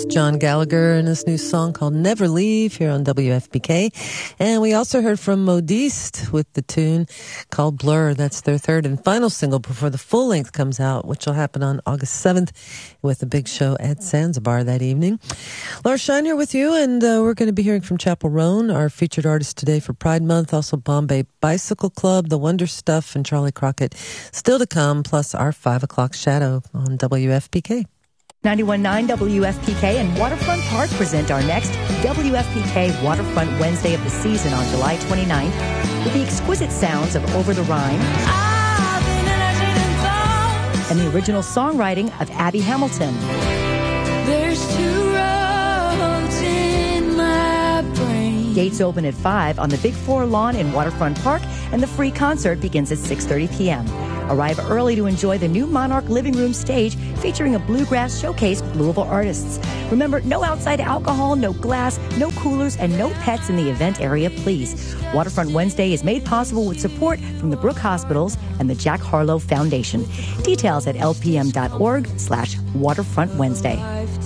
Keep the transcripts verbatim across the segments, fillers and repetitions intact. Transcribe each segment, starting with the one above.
That's John Gallagher and his new song called Never Leave here on W F P K. And we also heard from Modiste with the tune called Blur. That's their third and final single before the full length comes out, which will happen on August seventh with a big show at Zanzibar that evening. Laura Shine here with you, and uh, we're going to be hearing from Chappell Roan, our featured artist today for Pride Month, also Bombay Bicycle Club, The Wonder Stuff, and Charlie Crockett still to come, plus our five o'clock shadow on W F P K. ninety-one point nine W F P K and Waterfront Park present our next W F P K Waterfront Wednesday of the season on July twenty-ninth with the exquisite sounds of Over the Rhine and the original songwriting of Abby Hamilton. There's two roads in my brain. Gates open at five on the Big Four lawn in Waterfront Park, and the free concert begins at six thirty p.m. Arrive early to enjoy the new Monarch Living Room stage featuring a bluegrass showcase with Louisville artists. Remember, no outside alcohol, no glass, no coolers, and no pets in the event area, please. Waterfront Wednesday is made possible with support from the Brooke Hospitals and the Jack Harlow Foundation. Details at lpm.org slash Waterfront Wednesday.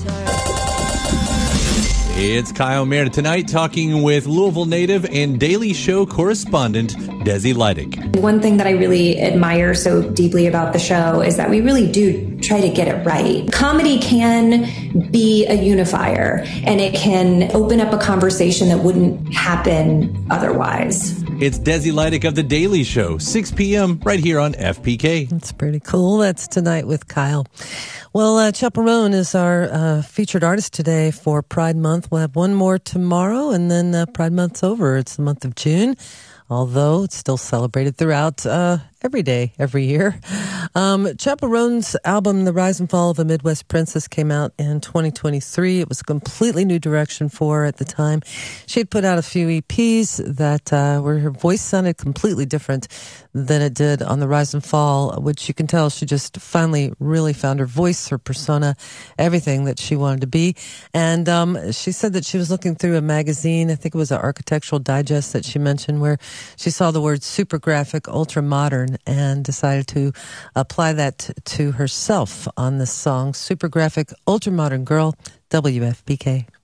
It's Kyle Meredith tonight talking with Louisville native and Daily Show correspondent Desi Leidig. One thing that I really admire so deeply about the show is that we really do try to get it right. Comedy can be a unifier, and it can open up a conversation that wouldn't happen otherwise. It's Desi Leidig of The Daily Show, six p.m. right here on F P K. That's pretty cool. That's tonight with Kyle. Well, uh, Chappell Roan is our uh, featured artist today for Pride Month. We'll have one more tomorrow, and then uh, Pride Month's over. It's the month of June, although it's still celebrated throughout uh, every day, every year. Um, Chappell Roan's album, The Rise and Fall of a Midwest Princess, came out in twenty twenty-three. It was a completely new direction for her at the time. She had put out a few E Ps that uh, where her voice sounded completely different than it did on The Rise and Fall, which you can tell she just finally really found her voice, her persona, everything that she wanted to be. And um, she said that she was looking through a magazine, I think it was an Architectural Digest that she mentioned, where she saw the word super graphic, ultra modern, and decided to apply that to herself on this song, Super Graphic, Ultra Modern Girl, W F P K.